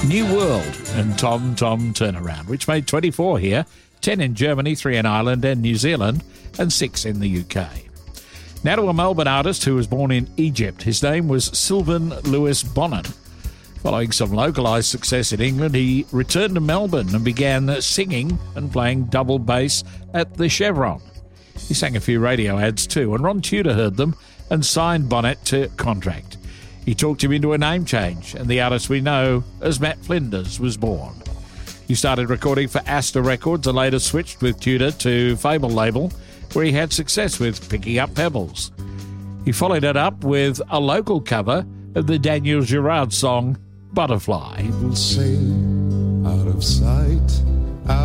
New World and Tom Tom Turnaround, which made 24 here, 10 in Germany, 3 in Ireland and New Zealand, and 6 in the UK. Now to a Melbourne artist who was born in Egypt. His name was Sylvan Lewis Bonnen. Following some localised success in England, he returned to Melbourne and began singing and playing double bass at the Chevron. He sang a few radio ads too, and Ron Tudor heard them and signed Bonnet to contract. He talked him into a name change, and the artist we know as Matt Flinders was born. He started recording for Astor Records and later switched with Tudor to Fable label, where he had success with Picking Up Pebbles. He followed it up with a local cover of the Daniel Girard song Butterfly. People say out of sight,